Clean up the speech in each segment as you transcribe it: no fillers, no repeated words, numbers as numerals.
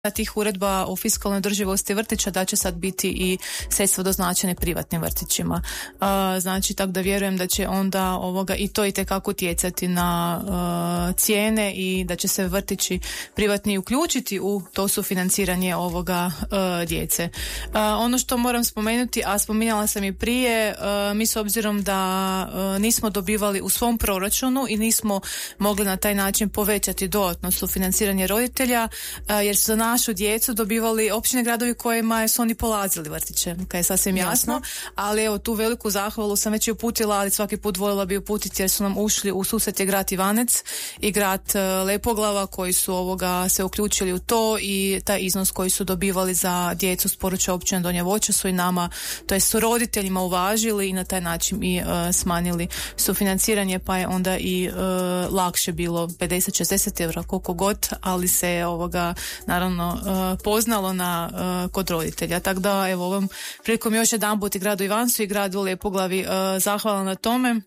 tih uredba o fiskalnoj održivosti vrtića da će sad biti i sredstva doznačene privatnim vrtićima. Znači, tako da vjerujem da će onda i to itekako utjecati na cijene i da će se vrtići privatni uključiti u to sufinanciranje ovoga djece. Ono što moram spomenuti, a spominjala sam i prije, mi s obzirom da nismo dobivali u svom proračunu i nismo mogli na taj način povećati dodatno sufinanciranje roditelja, jer su za našu djecu dobivali općine, gradovi kojima su oni polazili vrtiće, kaj je sasvim jasno, ali evo tu veliku zahvalu sam već i uputila, ali svaki put voljela bi uputiti jer su nam ušli u susret je grad Ivanec i grad Lepoglava koji su se uključili u to i taj iznos koji su dobivali za djecu s područja općine Donja Voća su i nama, to je su roditeljima uvažili i na taj način i smanjili sufinanciranje, pa je onda i lakše bilo 50-60 eura koliko god, ali se naravno poznalo kod roditelja. Tako da evo ovom prilikom još jedanput i gradu Ivancu i gradu Lepoglavi zahvala na tome.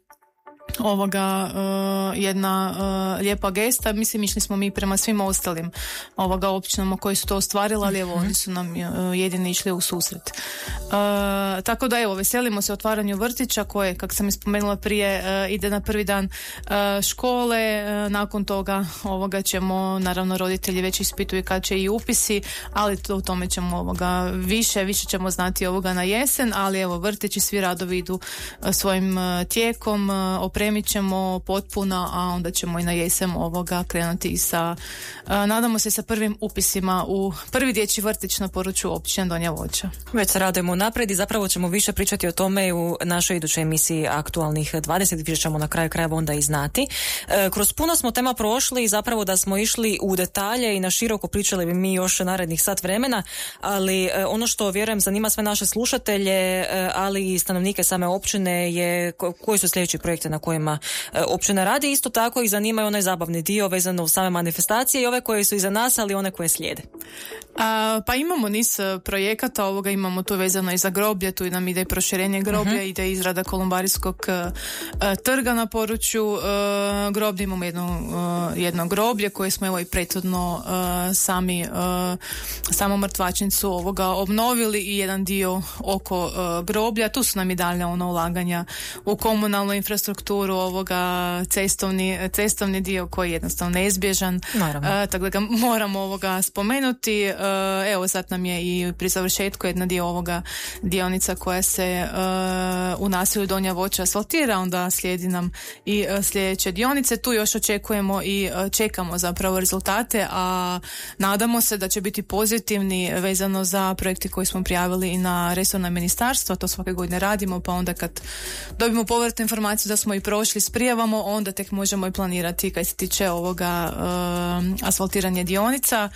Jedna lijepa gesta, mislim išli smo mi prema svim ostalim općinama koji su to ostvarili, ali evo oni su nam jedini išli u susret. Tako da evo veselimo se otvaranju vrtića koje, kako sam ispomenula prije, ide na prvi dan škole, nakon toga ćemo, naravno roditelji već ispituju kad će i upisi, ali o tome ćemo više ćemo znati na jesen, ali evo vrtići svi radovi idu svojim tijekom, opremit ćemo potpuno, a onda ćemo i na jesen krenuti i nadamo se sa prvim upisima u prvi dječji vrtić na području općine Donja Voća. Već se radujemo naprijed i zapravo ćemo više pričati o tome u našoj idućoj emisiji Aktualnih 20, gdje ćemo na kraju krajeva onda i znati. Kroz puno smo tema prošli i zapravo da smo išli u detalje i na široko pričali bi mi još narednih sat vremena, ali ono što vjerujem zanima sve naše slušatelje, ali i stanovnike same općine je koji su sljedeći projekti na kojima općina radi. Isto tako ih zanima onaj zabavni dio vezano u same manifestacije i ove koje su iza nas, ali one koje slijede. Pa imamo niz projekata, imamo to vezano i za groblje, tu nam ide proširenje groblja, ide izrada kolumbarijskog trga na području groblja, imamo jedno groblje koje smo evo i prethodno samu mrtvačnicu obnovili i jedan dio oko groblja. Tu su nam i dalje ulaganja u komunalnu infrastrukturu, cestovni dio koji je jednostavno neizbježan, tako da ga moramo spomenuti. Evo sad nam je i pri završetku jedna dionica koja se u naselju Donja Voća asfaltira, onda slijedi nam i sljedeće dionice. Tu još očekujemo i čekamo zapravo rezultate, a nadamo se da će biti pozitivni vezano za projekte koje smo prijavili i na resorna ministarstva. To svake godine radimo, pa onda kad dobimo povratnu informaciju da smo i prošli s prijavamo, onda tek možemo i planirati kad se tiče asfaltiranja dionica.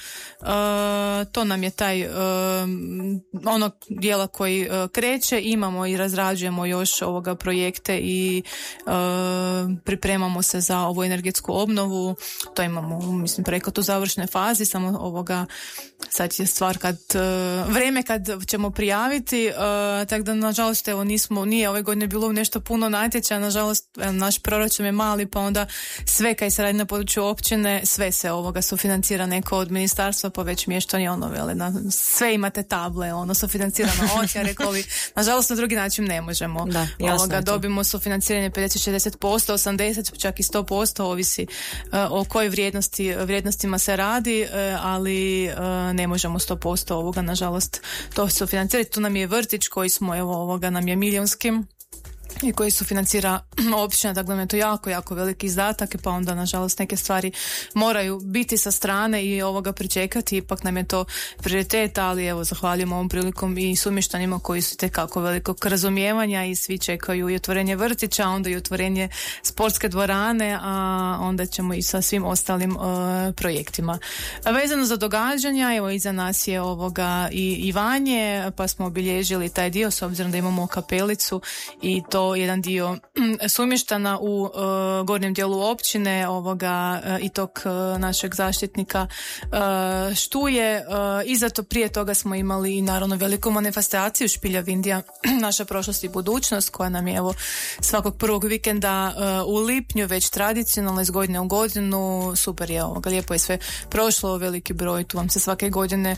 To nam je taj onog dijela koji kreće, imamo i razrađujemo još projekte i pripremamo se za ovu energetsku obnovu. To imamo, mislim, projekat u završnoj fazi, samo sad je stvar vreme kad ćemo prijaviti, tako da nažalost evo nije ove godine bilo nešto puno natječaja, nažalost naš proračun je mali, pa onda sve kaj se radi na području općine, sve se sufinancira neko od ministarstva, pa već mještani sve imate table, sufinancirano ja rekao bi, nažalost na drugi način ne možemo. Dobimo sufinanciranje 50-60%, 80%, čak i 100%, ovisi o kojoj vrijednostima se radi, ali ne možemo 100% nažalost to sufinancirati. Tu nam je vrtić koji smo, nam je milijunskim i koji su financira općina, tako da je to jako, jako veliki izdatak, pa onda nažalost neke stvari moraju biti sa strane i pričekati, ipak nam je to prioritet, ali evo zahvaljujemo ovom prilikom i sumještanima koji su tekako velikog razumijevanja i svi čekaju i otvorenje vrtića, onda i otvorenje sportske dvorane, a onda ćemo i sa svim ostalim projektima. Vezano za događanja, evo iza nas je i Ivanje, pa smo obilježili taj dio s obzirom da imamo kapelicu i to jedan dio sumještana u gornjem dijelu općine i tog našeg zaštitnika Štuje. I zato prije toga smo imali i naravno veliku manifestaciju Špilja Vindija, naša prošlost i budućnost, koja nam je evo svakog prvog vikenda u lipnju već tradicionalno iz godine u godinu. Super je lijepo je sve prošlo, veliki broj, tu vam se svake godine